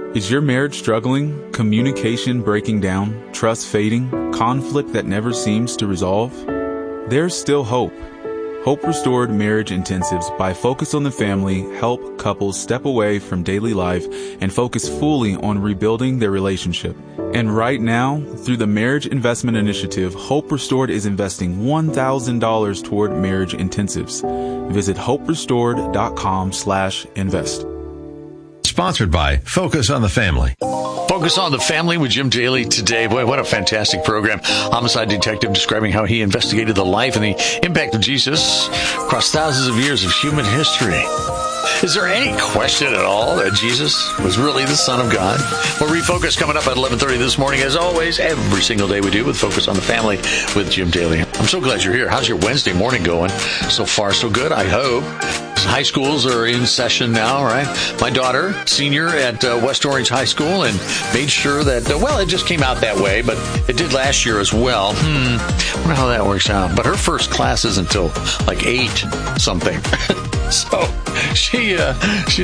Is your marriage struggling, communication breaking down, trust fading, conflict that never seems to resolve? There's still hope. Hope Restored Marriage Intensives by Focus on the Family help couples step away from daily life and focus fully on rebuilding their relationship. And right now, through the Marriage Investment Initiative, Hope Restored is investing $1,000 toward marriage intensives. Visit hoperestored.com/invest. Sponsored by Focus on the Family. Focus on the Family with Jim Daly today. Boy, what a fantastic program. Homicide detective describing how he investigated the life and the impact of Jesus across thousands of years of human history. Is there any question at all that Jesus was really the Son of God? We'll refocus coming up at 11:30 this morning. As always, every single day we do with Focus on the Family with Jim Daly. I'm so glad you're here. How's your Wednesday morning going? So far, so good, I hope. High schools are in session now, right? My daughter, senior at West Orange High School, and made sure that, it just came out that way, but it did last year as well. I wonder how that works out. But her first class isn't until like 8 something. So she's